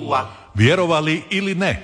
Vjerovali ili ne?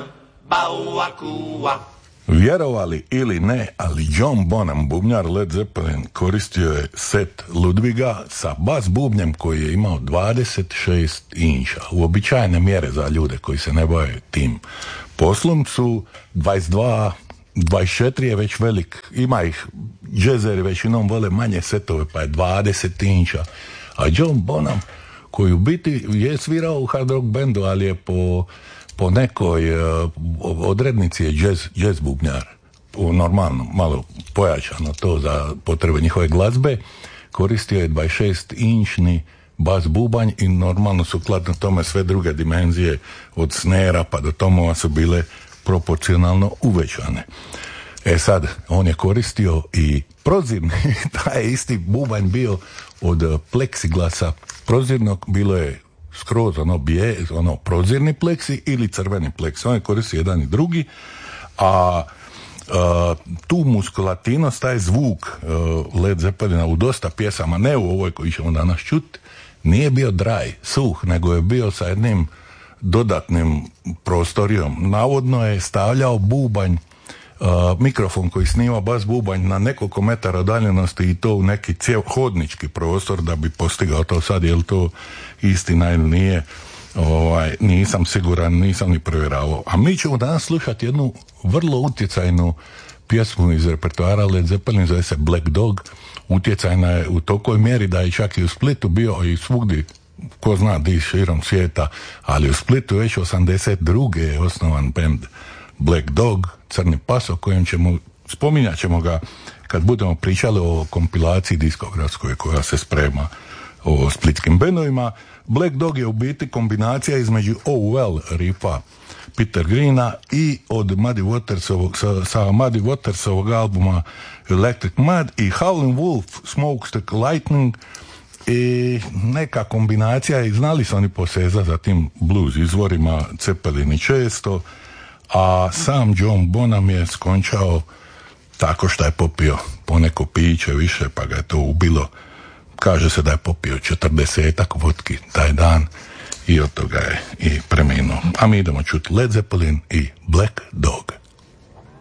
Vjerovali ili ne, ali John Bonham, bubnjar Led Zeppelin, koristio je set Ludviga sa bas bubnjem koji je imao 26 inča. Uobičajene mjere za ljude koji se ne bave tim poslom su 22, 24 je već velik. Ima ih, džezeri većinom vole manje setove, pa je 20 inča. A John Bonham, koji u biti je svirao u hard rock bendu, ali je po nekoj odrednici je jazz bubnjar, normalno, malo pojačano to za potrebe njihove glazbe, koristio je 26-inčni bas bubanj i normalno sukladno tome sve druge dimenzije od snera pa do tomova su bile proporcionalno uvećane. Sad, on je koristio i prozirni, taj isti bubanj bio od pleksiglasa prozirnog, bilo je skroz ono prozirni pleksi ili crveni pleksi. On je koristio jedan i drugi, a tu muskulatinost, taj zvuk Led Zeppelina u dosta pjesama, ne u ovoj koji ćemo danas čuti, nije bio dry, suh, nego je bio sa jednim dodatnim prostorijom. Navodno je stavljao bubanj, mikrofon koji snima bas bubanj na nekoliko metara udaljenosti i to u neki hodnički prostor da bi postigao to. Sad je li to istina ili nije, nisam siguran, nisam ni provjeravao. A mi ćemo danas slušati jednu vrlo utjecajnu pjesmu iz repertoara Led Zeppelin, zove se Black Dog. Utjecajna je u tokoj mjeri da je čak i u Splitu bio i svugdje, ko zna di širom svijeta, ali u Splitu već 82. je osnovan band Black Dog, Crni pas, o kojem spominjat ćemo ga kad budemo pričali o kompilaciji diskografskoj koja se sprema o splitskim bendovima. Black Dog je u biti kombinacija između Oh Well rifa Peter Greena i od Muddy Watersovog, sa Muddy Watersovog albuma Electric Mud i Howlin' Wolf, Smokestack Lightning i neka kombinacija, i znali su oni posezati za tim blues izvorima, Zeppelini često, a sam John Bonham je skončao tako što je popio poneko piće više, pa ga je to ubilo. Kaže se da je popio 40-ak vodki taj dan i od toga je i preminuo. A mi idemo čuti Led Zeppelin i Black Dog.